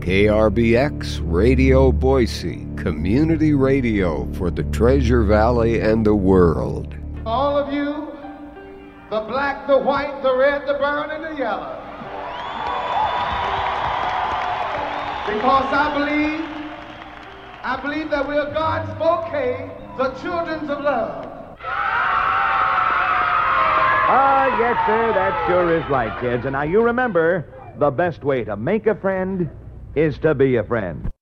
KRBX Radio Boise, community radio for the Treasure Valley and the world. All of you, the black, the white, the red, the brown, and the yellow. Because I believe that we are God's bouquet, the children of love. Yes, sir, that sure is right, kids. And now you remember, the best way to make a friend is to be a friend.